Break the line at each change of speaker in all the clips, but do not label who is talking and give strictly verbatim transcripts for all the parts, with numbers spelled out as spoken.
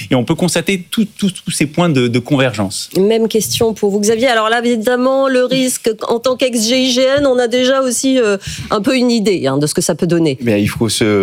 et on peut constater tous ces points de, de convergence.
Même question pour vous, Xavier. Alors là, évidemment, le risque, en tant qu'ex-G I G N, on a déjà aussi euh, un peu une idée hein, de ce que ça peut donner.
Mais il faut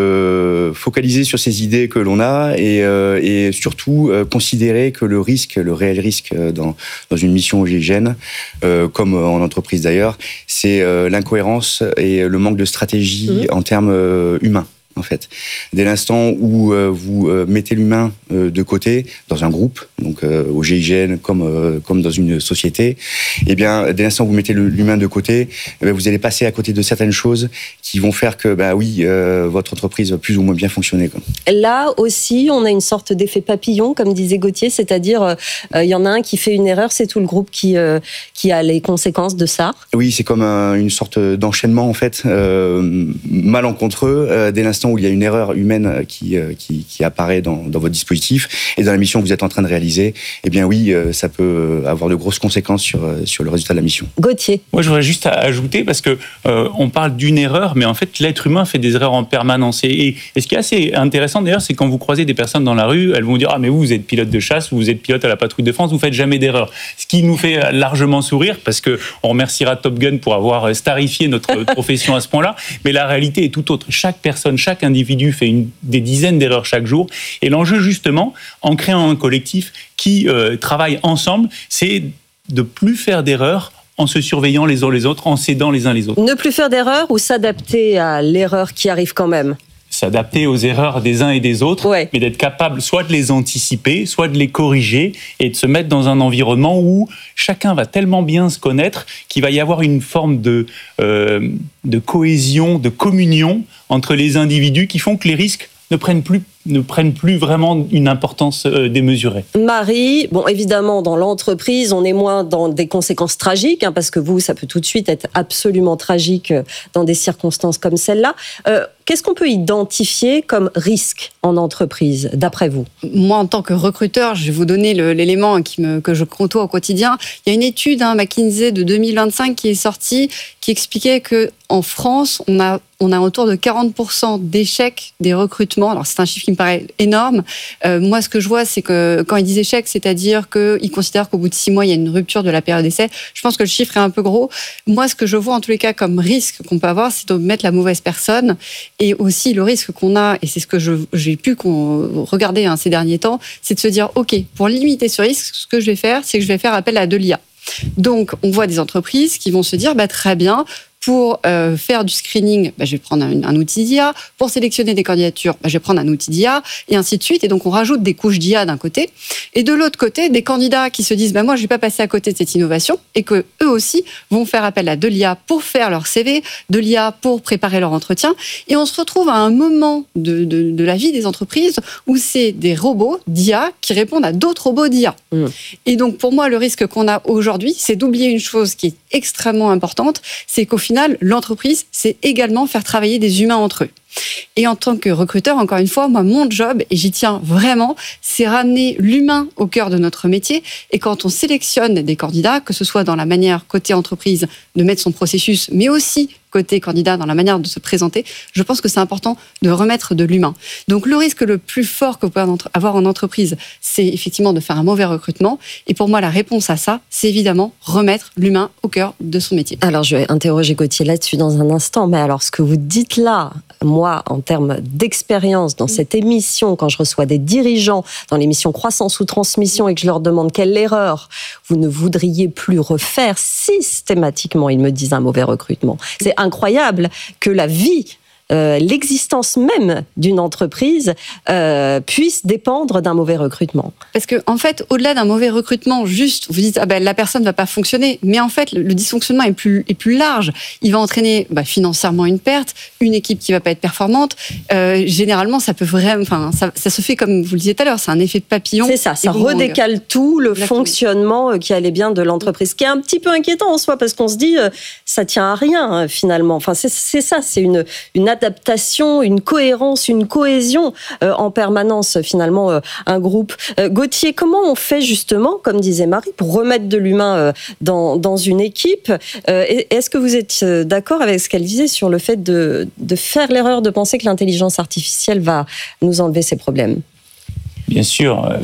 se focaliser sur ces idées que l'on a et, euh, et surtout euh, considérer que le risque, le réel risque dans, dans une mission G I G N, euh, comme en entreprise d'ailleurs, c'est euh, l'incohérence et le manque de stratégie mmh. en termes euh, humains. En fait, dès l'instant où euh, vous euh, mettez l'humain euh, de côté dans un groupe, donc euh, au G I G N comme euh, comme dans une société, eh bien, dès l'instant où vous mettez le, l'humain de côté, eh bien, vous allez passer à côté de certaines choses qui vont faire que, bah oui, euh, votre entreprise va plus ou moins bien fonctionner, quoi.
Là aussi, on a une sorte d'effet papillon, comme disait Gauthier, c'est-à-dire, il euh, y en a un qui fait une erreur, c'est tout le groupe qui euh, qui a les conséquences de ça.
Oui, c'est comme un, une sorte d'enchaînement en fait, euh, malencontreux, euh, dès l'instant où il y a une erreur humaine qui, qui, qui apparaît dans, dans votre dispositif et dans la mission que vous êtes en train de réaliser, eh bien oui, ça peut avoir de grosses conséquences sur, sur le résultat de la mission.
Gauthier.
Moi, je voudrais juste ajouter, parce que euh, on parle d'une erreur, mais en fait, l'être humain fait des erreurs en permanence. Et, et, et ce qui est assez intéressant d'ailleurs, c'est quand vous croisez des personnes dans la rue, elles vont dire « Ah, mais vous, vous êtes pilote de chasse, vous êtes pilote à la patrouille de France, vous faites jamais d'erreur. » Ce qui nous fait largement sourire, parce qu'on remerciera Top Gun pour avoir starifié notre profession à ce point-là, mais la réalité est tout autre. Chaque personne, chaque individu fait une, des dizaines d'erreurs chaque jour. Et l'enjeu, justement, en créant un collectif qui euh, travaille ensemble, c'est de plus faire d'erreurs en se surveillant les uns les autres, en s'aidant les uns les autres.
Ne plus faire d'erreurs ou s'adapter à l'erreur qui arrive quand même ?
S'adapter aux erreurs des uns et des autres,
ouais.
mais d'être capable soit de les anticiper, soit de les corriger et de se mettre dans un environnement où chacun va tellement bien se connaître qu'il va y avoir une forme de, euh, de cohésion, de communion entre les individus qui font que les risques ne prennent plus ne prennent plus vraiment une importance euh, démesurée.
Marie, bon, évidemment, dans l'entreprise, on est moins dans des conséquences tragiques, hein, parce que vous, ça peut tout de suite être absolument tragique dans des circonstances comme celle-là. Euh, qu'est-ce qu'on peut identifier comme risque en entreprise, d'après vous ?
Moi, en tant que recruteur, je vais vous donner le, l'élément qui me, que je côtoie au quotidien. Il y a une étude, hein, McKinsey, de deux mille vingt-cinq qui est sortie, qui expliquait qu'en France, on a, on a autour de quarante pour cent d'échecs des recrutements. Alors, c'est un chiffre qui me paraît énorme. Euh, moi, ce que je vois, c'est que quand ils disent échec, c'est-à-dire qu'ils considèrent qu'au bout de six mois, il y a une rupture de la période d'essai. Je pense que le chiffre est un peu gros. Moi, ce que je vois en tous les cas comme risque qu'on peut avoir, c'est de mettre la mauvaise personne. Et aussi, le risque qu'on a, et c'est ce que je, j'ai pu qu'on, regarder hein, ces derniers temps, c'est de se dire, OK, pour limiter ce risque, ce que je vais faire, c'est que je vais faire appel à de l'I A. Donc, on voit des entreprises qui vont se dire, bah, très bien, pour euh, faire du screening, bah, je vais prendre un, un outil d'I A. Pour sélectionner des candidatures, bah, je vais prendre un outil d'I A, et ainsi de suite. Et donc, on rajoute des couches d'I A d'un côté. Et de l'autre côté, des candidats qui se disent bah, « moi, je ne vais pas passer à côté de cette innovation » et qu'eux aussi vont faire appel à de l'I A pour faire leur C V, de l'I A pour préparer leur entretien. Et on se retrouve à un moment de, de, de la vie des entreprises où c'est des robots d'I A qui répondent à d'autres robots d'I A. Mmh. Et donc, pour moi, le risque qu'on a aujourd'hui, c'est d'oublier une chose qui est extrêmement importante, c'est qu'au final, l'entreprise, c'est également faire travailler des humains entre eux. Et en tant que recruteur, encore une fois, moi, mon job, et j'y tiens vraiment, c'est ramener l'humain au cœur de notre métier. Et quand on sélectionne des candidats, que ce soit dans la manière côté entreprise de mettre son processus, mais aussi côté candidat dans la manière de se présenter, je pense que c'est important de remettre de l'humain. Donc le risque le plus fort que vous pouvez avoir en entreprise, c'est effectivement de faire un mauvais recrutement. Et pour moi, la réponse à ça, c'est évidemment remettre l'humain au cœur de son métier.
Alors je vais interroger Gauthier là-dessus dans un instant, mais alors ce que vous dites là, moi, en termes d'expérience dans cette émission, quand je reçois des dirigeants dans l'émission Croissance ou Transmission et que je leur demande quelle erreur vous ne voudriez plus refaire, systématiquement, ils me disent un mauvais recrutement. C'est incroyable que la vie, euh, l'existence même d'une entreprise euh, puisse dépendre d'un mauvais recrutement.
Parce que en fait, au-delà d'un mauvais recrutement, juste, vous dites ah ben la personne va pas fonctionner, mais en fait, le, le dysfonctionnement est plus est plus large. Il va entraîner bah, financièrement une perte, une équipe qui va pas être performante. Euh, généralement, ça peut vraiment, enfin, ça, ça se fait comme vous le disiez tout à l'heure, c'est un effet de papillon.
C'est ça, ça redécale longue. tout le Exactement. fonctionnement qui allait bien de l'entreprise, ce qui est un petit peu inquiétant en soi parce qu'on se dit euh, ça tient à rien hein, finalement. Enfin, c'est, c'est ça, c'est une une adaptation, une cohérence, une cohésion euh, en permanence, finalement, euh, un groupe. Euh, Gauthier, comment on fait justement, comme disait Marie, pour remettre de l'humain euh, dans, dans une équipe euh, Est-ce que vous êtes d'accord avec ce qu'elle disait sur le fait de, de faire l'erreur de penser que l'intelligence artificielle va nous enlever ces problèmes ?
Bien sûr.